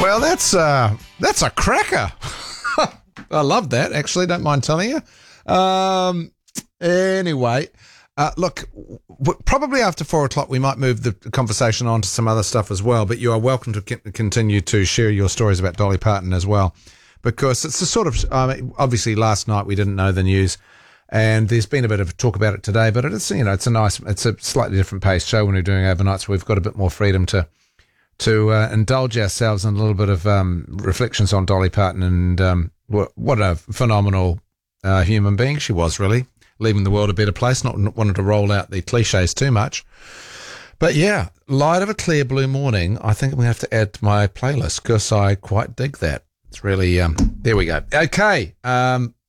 Well, that's a cracker. I love that, actually. Don't mind telling you. Anyway, look, probably after 4 o'clock we might move the conversation on to some other stuff as well, but you are welcome to continue to share your stories about Dolly Parton as well, because it's the sort of, obviously last night we didn't know the news, and there's been a bit of talk about it today, but it's it's a slightly different paced show when we're doing overnights. We've got a bit more freedom to indulge ourselves in a little bit of reflections on Dolly Parton and what a phenomenal human being she was, really, leaving the world a better place, not wanting to roll out the cliches too much. But yeah, Light of a Clear Blue Morning, I think I'm going to have to add to my playlist because I quite dig that. It's really, there we go. Okay,